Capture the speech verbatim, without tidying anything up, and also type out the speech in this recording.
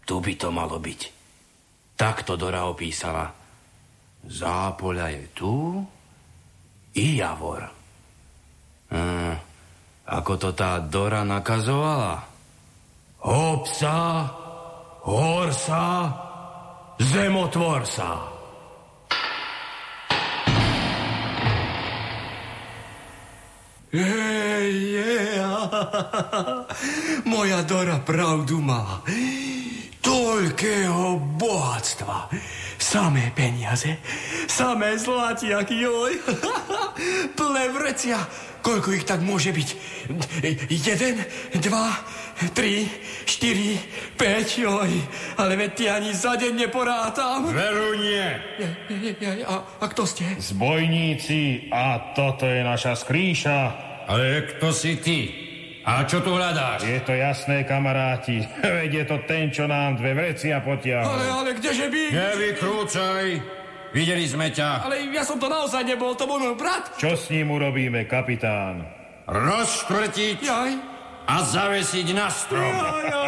Tu by to malo byť. Takto Dora opísala. Zápoľa je tu i Javor. Hm, ako to tá Dora nakazovala? Hop sa, hor sa, zemotvor sa. Hej, yeah. Moja Dora pravdu má. Toľkého bohatstva. Samé peniaze, samé zlatiaky, joj. Plné vrecia. Koľko ich tak môže byť? Jeden, dva, tri, štyri, päť, joj. Ale veď ty ani za deň neporátam. Veru nie. A, a kto ste? Zbojníci, a toto je naša skrýša. Ale kto si ty? A čo tu hľadáš? Je to jasné, kamaráti. Veď je to ten, čo nám dve vrecia potiahol. Ale, ale kdeže by? Nevykrúcaj. Videli sme ťa. Ale ja som to naozaj nebol, to bol môj brat. Čo s ním urobíme, kapitán? Rozštvrtiť Jaj. a zavesiť na strom. Jaj, jaj.